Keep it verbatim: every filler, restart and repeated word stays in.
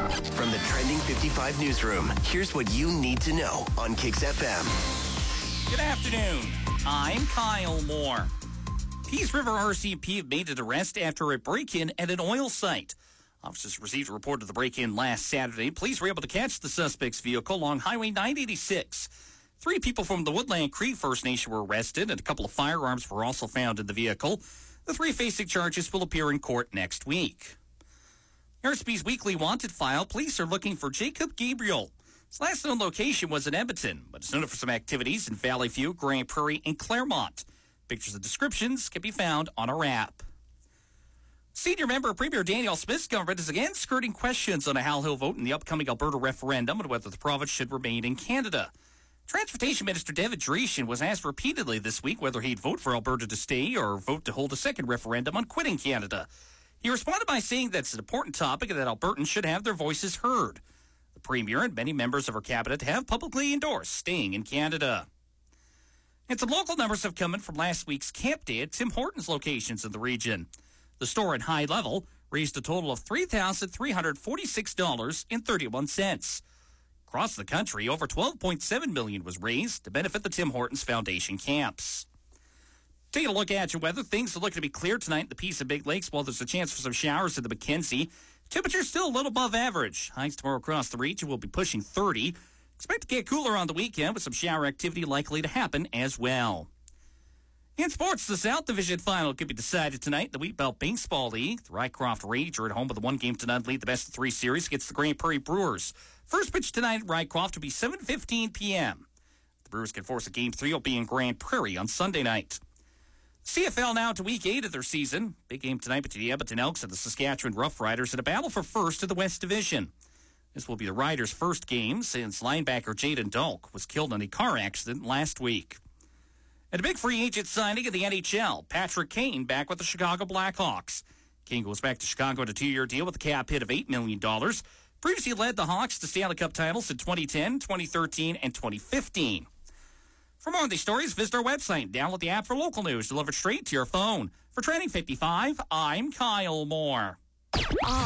From the Trending fifty-five newsroom, here's what you need to know on Kix F M. Good afternoon. I'm Kyle Moore. Peace River R C M P have made an arrest after a break-in at an oil site. Officers received a report of the break-in last Saturday. Police were able to catch the suspect's vehicle along Highway nine eighty-six. Three people from the Woodland Creek First Nation were arrested, and a couple of firearms were also found in the vehicle. The three facing charges will appear in court next week. R S P's weekly wanted file, police are looking for Jacob Gabriel. His last known location was in Edmonton, but is known for some activities in Valley View, Grand Prairie, and Claremont. Pictures and descriptions can be found on our app. Senior member of Premier Danielle Smith's government is again skirting questions on how he'll vote in the upcoming Alberta referendum and whether the province should remain in Canada. Transportation Minister David Dreeshen was asked repeatedly this week whether he'd vote for Alberta to stay or vote to hold a second referendum on quitting Canada. He responded by saying that's an important topic and that Albertans should have their voices heard. The Premier and many members of her cabinet have publicly endorsed staying in Canada. And some local numbers have come in from last week's Camp Day at Tim Hortons locations in the region. The store at High Level raised a total of three thousand three hundred forty-six dollars and thirty-one cents. Across the country, over twelve point seven million dollars was raised to benefit the Tim Hortons Foundation camps. Taking a look at your weather, things are looking to be clear tonight in the Peace and Big Lakes, while there's a chance for some showers in the Mackenzie. Temperatures still a little above average. Highs tomorrow across the region will be pushing thirty. Expect to get cooler on the weekend with some shower activity likely to happen as well. In sports, the South Division final could be decided tonight in the Wheat Belt Baseball League. The Rycroft Rage are at home with a one-game to none lead, the best of three series against the Grand Prairie Brewers. First pitch tonight at Rycroft will be seven fifteen p.m. The Brewers can force a game three will be in Grand Prairie on Sunday night. C F L now to week eight of their season. Big game tonight between the Edmonton Elks and the Saskatchewan Roughriders in a battle for first in the West Division. This will be the Riders' first game since linebacker Jaden Dolk was killed in a car accident last week. And a big free agent signing in the N H L, Patrick Kane back with the Chicago Blackhawks. Kane goes back to Chicago on a two-year deal with a cap hit of eight million dollars. Previously led the Hawks to Stanley Cup titles in twenty ten, twenty thirteen, and twenty fifteen. For more on these stories, visit our website and download the app for local news delivered straight to your phone. For Trending fifty-five, I'm Kyle Moore.